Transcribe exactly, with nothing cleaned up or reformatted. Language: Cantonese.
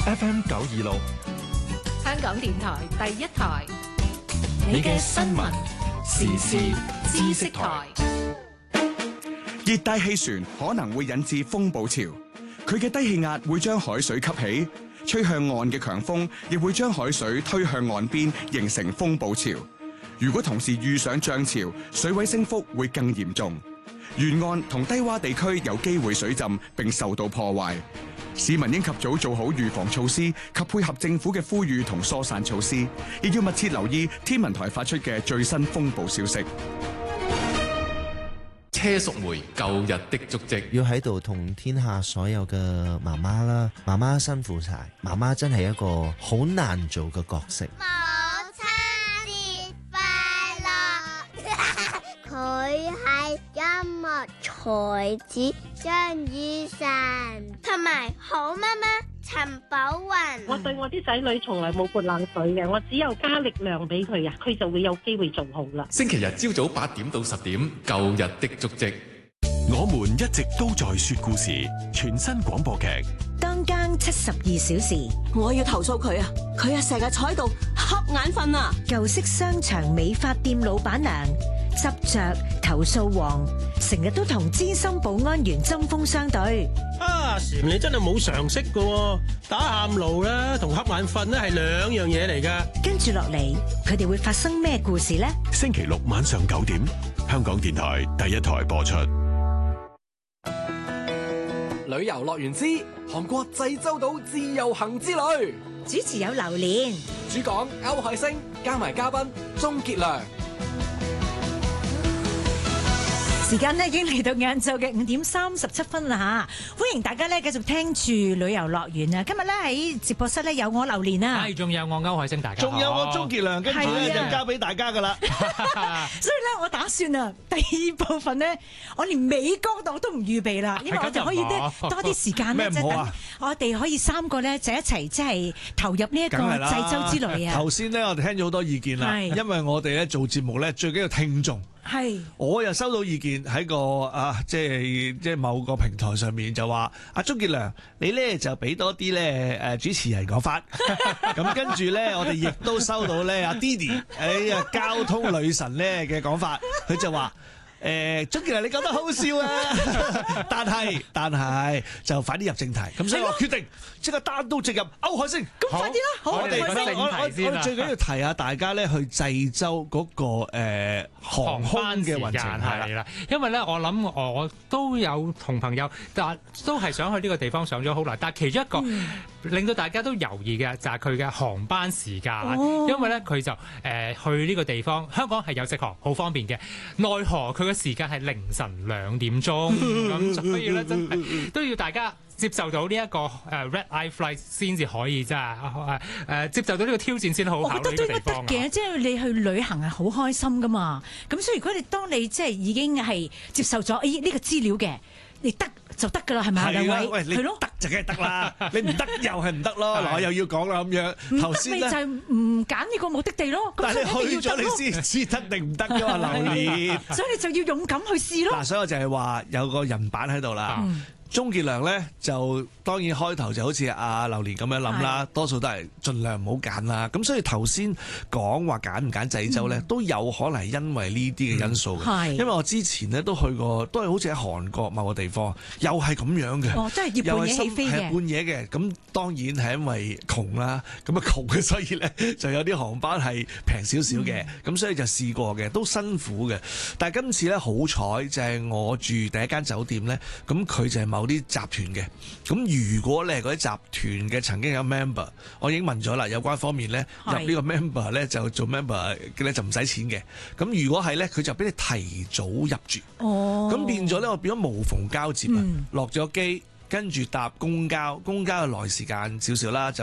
F M 九二六， 香港電台第一台， 你嘅新聞時事知識台。 熱帶氣旋可能會引致風暴潮，佢嘅低氣壓會將海水吸起，吹向岸嘅強風亦會將海水推向岸邊，形成風暴潮。如果同時遇上漲潮，水位升幅會更嚴重，沿岸同低洼地區有機會水浸並受到破壞。市民應及早做好預防措施及配合政府嘅呼籲同疏散措施，亦要密切留意天文台發出嘅最新風暴消息。 車淑梅舊日的足跡， 要喺度同天下所有嘅媽媽啦，媽媽辛苦晒，媽媽真係一個好難做嘅角色。 母親節快樂！佢係音樂才子張雨晨，同埋好媽媽陳寶雲。 我對我啲仔女從來冇潑冷水嘅，我只有加力量俾佢啊，佢就會有機會做好啦。 星期日朝早八點到十點，舊日的足跡。 我們一直都在說故事，全新廣播劇。 當更七十二小時， 我要投訴佢啊！佢啊成日坐喺度瞌眼瞓啊！ 舊式商場美髮店老闆娘執着投訴王，成日都同資深保安員針鋒相對。 啊，禪你真係冇常識噶，打喊路啦同瞌眼瞓咧係兩樣嘢嚟噶。 跟住落嚟，佢哋會發生咩故事呢？ 星期六晚上九點，香港電台第一台播出。 旅遊樂園之韓國濟州島自由行之旅， 主持有榴蓮， 主講歐海星，加埋嘉賓鍾傑良。 時間咧已經嚟到晏晝嘅五點三十七分啦吓，歡迎大家咧繼續聽住旅遊樂園啊！今日咧喺直播室咧有我榴蓮啊， 係仲有我歐海星，大家仲有我鍾傑良，跟住咧就交俾大家噶啦。 所以咧，我打算啊，第二部分咧，我連美歌我都唔預備啦，因為我就可以咧多啲時間咧，即係等我哋可以三個咧就一齊即係投入呢一個濟州之旅啊！ 頭先咧，我哋聽咗好多意見啦，因為我哋咧做節目咧最緊要聽眾。 係， 我又收到意見喺個啊，即係即係某個平台上面就話阿鍾傑良，你咧就俾多啲咧誒主持人講法，咁跟住咧我哋亦都收到咧阿 Didi 哎呀交通女神咧嘅講法，佢就話。誒，鍾傑良你講得好笑啊！但係但係就快啲入正題，咁所以我決定即刻單刀直入歐海星。 咁快啲啦，好， 我哋我我我哋最緊要提下大家咧去濟州嗰個誒航空嘅運程係啦， 因為咧我諗我都有同朋友，但都係想去呢個地方上咗好耐，但係其中一個令到大家都猶豫嘅就係佢嘅航班時間，因為咧佢就誒去呢個地方，香港係有直航，好方便嘅，奈何佢嘅時間係凌晨兩點鐘，咁所以咧真係都要大家接受到呢一個誒 Red Eye Flight 先至可以真係誒誒接受到呢個挑戰先好考慮呢個地方。 我覺得都應該得嘅，即係你去旅行係好開心噶嘛。咁所以如果你當你即係已經係接受咗誒呢個資料嘅，你得就得㗎啦，係咪啊？兩位， 喂，你得就梗係得啦，你唔得又係唔得咯。嗱，我又要講啦咁樣。頭先咧就係唔揀呢個目的地咯。 但係你去咗你先知得定唔得㗎嘛，榴蓮。 所以你就要勇敢去試咯。 嗱，所以我就係話有個人版喺度啦。鍾傑良咧就當然開頭就好似阿榴蓮咁樣諗啦，多數都係盡量唔好揀啦。咁所以頭先講話揀唔揀濟州咧，嗯、都有可能係因為呢啲嘅因素嘅。係、嗯，因為我之前咧都去過，都係好似喺韓國某個地方，又係咁樣嘅。 哦，真係要半夜起飛嘅。 係半夜嘅，咁當然係因為窮啦，咁啊窮嘅，所以咧就有啲航班係平少少嘅，咁、嗯、所以就試過嘅，都辛苦嘅。但係今次咧好彩就係我住第一間酒店咧，咁佢就係某啲集團嘅，咁如果你係嗰啲集團嘅曾經有 member， 我已經問咗啦，有關方面咧入呢個 member 咧就做 member 嘅咧就唔使錢嘅，咁如果係咧佢就俾你提早入住，哦，咁變咗咧我變咗無縫交接啊，落咗機跟住搭公交，公交嘅來時間少少啦就。